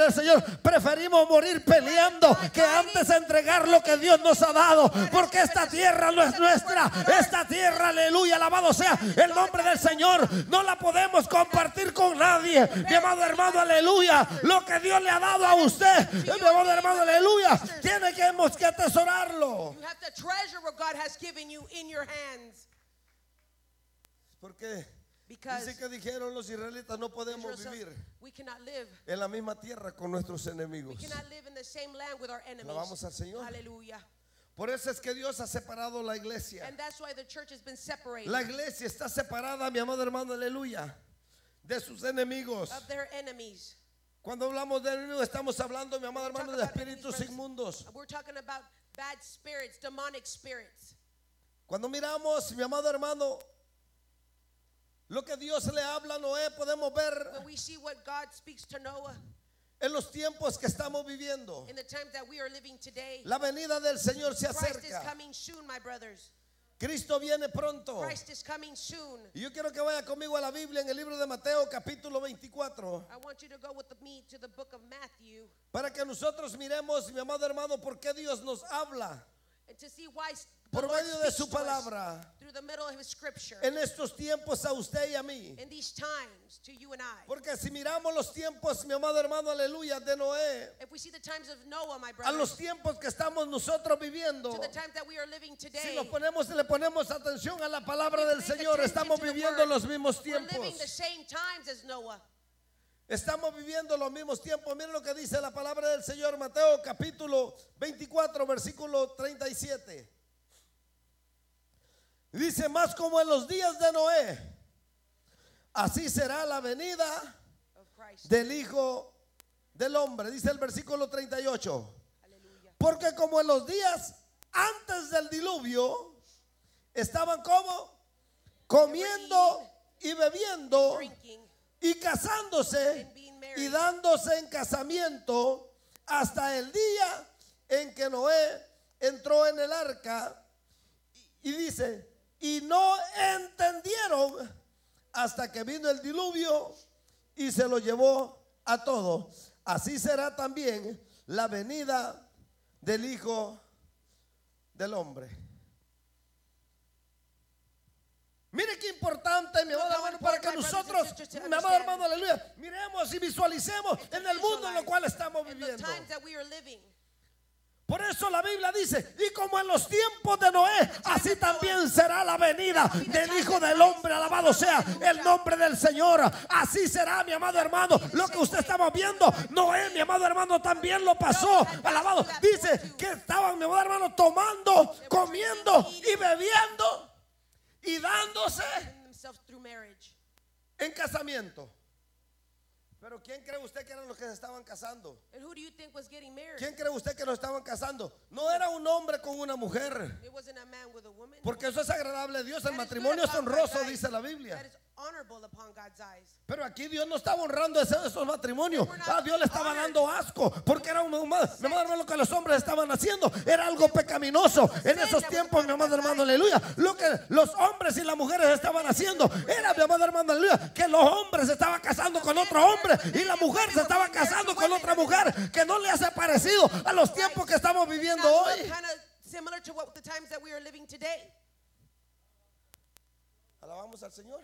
del Señor, preferimos morir peleando que antes entregar lo que Dios nos ha dado, porque esta tierra no es nuestra. Esta tierra, aleluya, alabado sea el nombre del Señor, no la podemos compartir con nadie. Mi amado hermano, aleluya, lo que Dios le ha dado a usted, mi amado hermano, aleluya, tenemos que atesorarlo. You have to treasure what God has given you in your hands. Porque Because dice que dijeron los israelitas, no podemos vivir we cannot live. en la misma tierra con nuestros enemigos. We cannot live in the same land with our enemies. Alabamos al Señor. Hallelujah. Por eso es que Dios ha separado la iglesia. And that's why the church has been separated. La iglesia está separada, mi amado hermano, aleluya, de sus enemigos. Of their enemies. Cuando hablamos de enemigos, estamos hablando, mi amado hermano, de espíritus inmundos. We're talking about bad spirits, demonic spirits. Cuando miramos, mi amado hermano, lo que Dios le habla a Noé, podemos ver When we see what God speaks to Noah en los tiempos que estamos viviendo. in the times that we are living today, La venida del Señor se Christ is acerca. coming soon, my brothers. Cristo viene pronto. Christ is coming soon. Y yo quiero que vaya conmigo a la Biblia en el libro de Mateo, capítulo 24, I want you to go with me to the book of Matthew para que nosotros miremos, mi amado hermano, por qué Dios nos habla and to see why the por Lord medio de speaks su to us palabra through the middle of his scripture en estos tiempos a usted y a mí. in these times to you and I. Porque si miramos los tiempos, mi amado hermano, aleluya, de Noé, If we see the times of Noah, my a los brothers, tiempos que estamos nosotros viviendo, to the times that we are living si today, le ponemos atención a la palabra del Señor, estamos viviendo los mismos we're living tiempos. the same times as Noah. Estamos viviendo los mismos tiempos. Miren lo que dice la palabra del Señor, Mateo capítulo 24, versículo 37. Dice: más como en los días de Noé, así será la venida Of Christ. del Hijo del Hombre. Dice el versículo 38. Hallelujah. Porque como en los días antes del diluvio, estaban como comiendo y bebiendo Drinking y casándose and being married. y dándose en casamiento hasta el día en que Noé entró en el arca. Y dice: y no entendieron hasta que vino el diluvio y se lo llevó a todos. Así será también la venida del Hijo del Hombre. Mire qué importante, mi amado hermano, para que nosotros, mi amado hermano, aleluya, miremos y visualicemos en el mundo en el cual estamos In the viviendo. times that we are living. Por eso la Biblia dice: y como en los tiempos de Noé, así también será la venida del Hijo del Hombre. Alabado sea el nombre del Señor. Así será, mi amado hermano, lo que usted estaba viendo. Noé, mi amado hermano, también lo pasó. Alabado. Dice que estaban, mi amado hermano, tomando, comiendo y bebiendo y dándose Themselves through marriage. en casamiento. Pero ¿quién cree usted que eran los que se estaban casando? And who do you think was getting married? ¿Quién cree usted que lo estaban casando? No era un hombre con una mujer, It wasn't a man with a woman. porque eso es agradable a Dios. El That is matrimonio good es upon honroso, God's eyes. dice la Biblia. That is honorable upon God's eyes. Pero aquí Dios no estaba honrando esos matrimonios. Dios le estaba dando asco, porque era mi amado hermano, lo que los hombres estaban haciendo era algo pecaminoso. En esos tiempos, mi amado hermano, aleluya, lo que los hombres y las mujeres estaban haciendo era, mi amado hermano, aleluya, que los hombres se estaban casando con otro hombre y la mujer se estaba casando con otra mujer, que no le hace parecido a los tiempos que estamos viviendo hoy. Kind of similar to what the times that we are living today. Alabamos al Señor.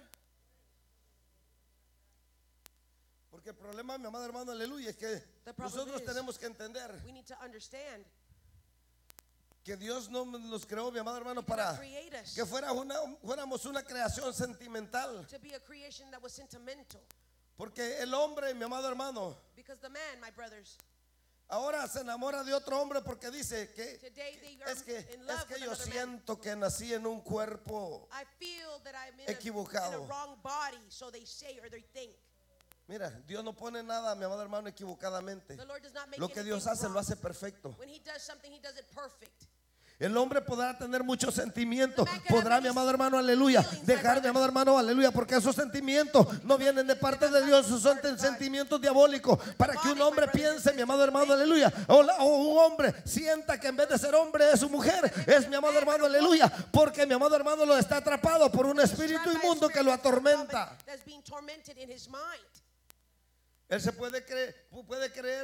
Porque el problema, mi amado hermano, aleluya, es que The problem nosotros is, tenemos que entender We need to understand que Dios no nos creó, mi amado hermano, He did not para create us que fuéramos una creación sentimental. to be a creation that was sentimental. Porque el hombre, mi amado hermano, Because the man, my brothers, ahora se enamora de otro hombre porque dice que today they are es que in love with yo another man. siento que nací en un cuerpo. I feel that I'm in Equivocado. a wrong body, so they say or they think. Mira, Dios no pone nada, mi amado hermano, equivocadamente. The Lord does not make Lo que Dios anything hace lo wrong. hace perfecto. When he does something, he does it perfect. El hombre podrá tener muchos sentimientos, The man can podrá, have mi many amado hermano, aleluya, feelings, dejar, my mi amado hermano, aleluya, porque esos sentimientos no vienen de parte de Dios, son sentimientos diabólicos, para que un hombre piense, mi amado hermano, aleluya, o un hombre sienta que en vez de ser hombre es su mujer, es mi amado hermano, aleluya, porque mi amado hermano lo está atrapado por un espíritu inmundo que lo atormenta. That's being tormented in his mind. Él se puede creer